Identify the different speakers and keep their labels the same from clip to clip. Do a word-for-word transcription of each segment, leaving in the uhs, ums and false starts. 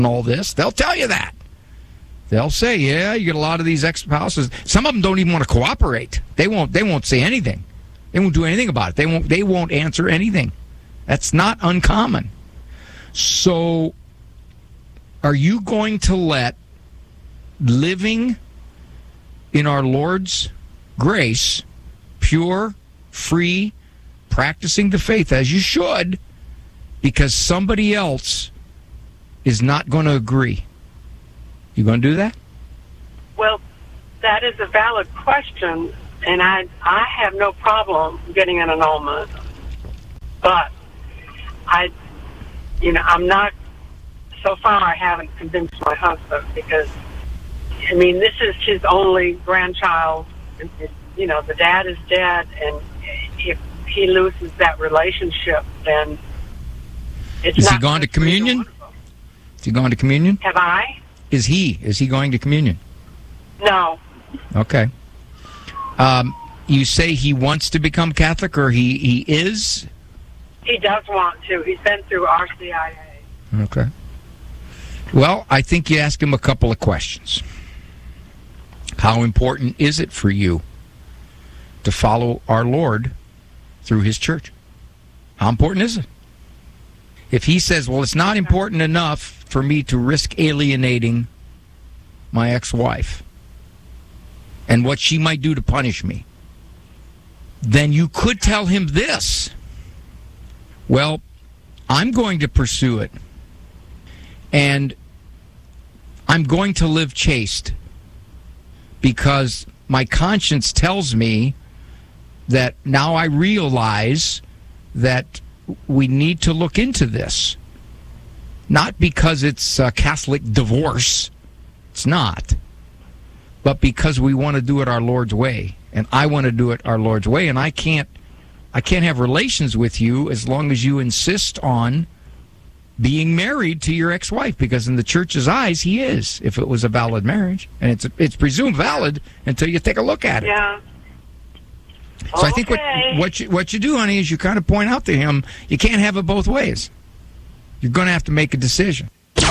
Speaker 1: all this. They'll tell you that. They'll say, yeah, you get a lot of these ex-spouses. Some of them don't even want to cooperate. They won't. They won't say anything. They won't do anything about it. They won't. They won't answer anything. That's not uncommon. So, are you going to let living in our Lord's grace, pure, free, practicing the faith as you should, because somebody else is not going to agree? You going to do that?
Speaker 2: Well, that is a valid question, and I I have no problem getting an annulment. But I, you know, I'm not, so far I haven't convinced my husband because, I mean, this is his only grandchild. And, you know, the dad is dead, and if he loses that relationship, then it's
Speaker 1: Is
Speaker 2: not
Speaker 1: he gone to
Speaker 2: good for either
Speaker 1: communion?
Speaker 2: one of them.
Speaker 1: Is he going to communion?
Speaker 2: Have I?
Speaker 1: Is he? Is he going to communion?
Speaker 2: No.
Speaker 1: Okay. Um, you say he wants to become Catholic, or he, he is?
Speaker 2: He does want to. He's been through R C I A.
Speaker 1: Okay. Well, I think you ask him a couple of questions. How important is it for you to follow our Lord through his church? How important is it? If he says, well, it's not important enough for me to risk alienating my ex-wife and what she might do to punish me, then you could tell him this. Well, I'm going to pursue it, and I'm going to live chaste because my conscience tells me that now I realize that we need to look into this. Not because it's a Catholic divorce. It's not. But because we want to do it our Lord's way. And I want to do it our Lord's way. And I can't I can't have relations with you as long as you insist on being married to your ex-wife. Because in the church's eyes, he is, if it was a valid marriage. And it's it's presumed valid until you take a look at it.
Speaker 2: Yeah.
Speaker 1: So I think what what you, what you do, honey, is you kind of point out to him, you can't have it both ways. You're going to have to make a decision.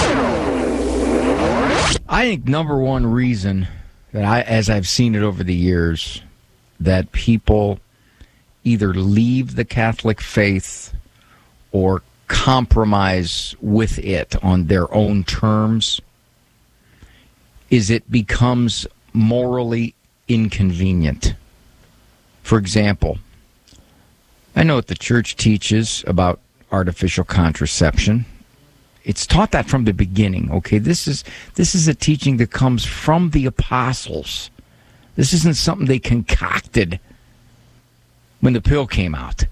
Speaker 1: I think number one reason that I, as I've seen it over the years, that people either leave the Catholic faith or compromise with it on their own terms is it becomes morally inconvenient. For example, I know what the church teaches about artificial contraception. It's taught that from the beginning, okay? This is this is a teaching that comes from the apostles. This isn't something they concocted when the pill came out.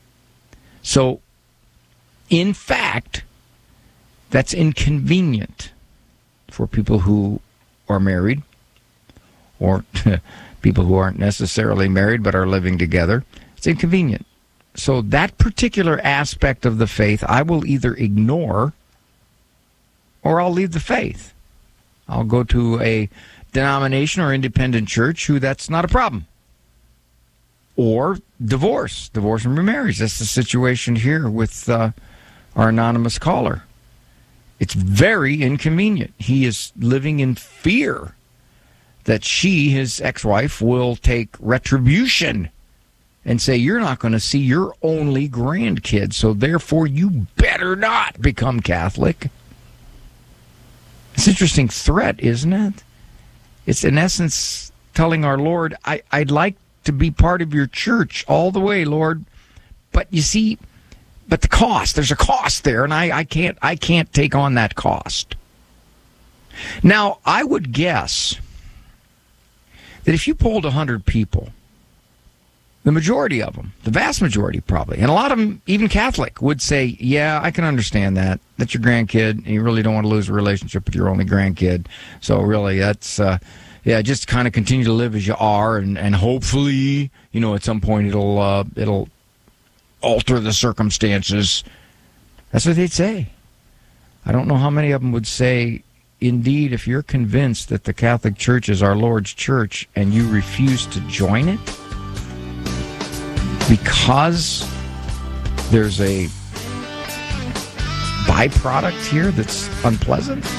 Speaker 1: So, in fact, that's inconvenient for people who are married or people who aren't necessarily married but are living together. It's inconvenient. So that particular aspect of the faith, I will either ignore or I'll leave the faith. I'll go to a denomination or independent church who that's not a problem. Or divorce, divorce and remarriage. That's the situation here with uh, our anonymous caller. It's very inconvenient. He is living in fear that she, his ex-wife, will take retribution and say, you're not going to see your only grandkid, so therefore you better not become Catholic. It's an interesting threat, isn't it? It's in essence telling our Lord, I, I'd like to be part of your church all the way, Lord, but you see, but the cost, there's a cost there, and I, I can't I can't take on that cost. Now, I would guess that if you polled one hundred people, the majority of them, the vast majority probably, and a lot of them, even Catholic, would say, yeah, I can understand that. That's your grandkid, and you really don't want to lose a relationship with your only grandkid. So really, that's, uh, yeah, just kind of continue to live as you are, and, and hopefully, you know, at some point it'll uh, it'll alter the circumstances. That's what they'd say. I don't know how many of them would say, indeed, if you're convinced that the Catholic Church is our Lord's church and you refuse to join it, because there's a byproduct here that's unpleasant?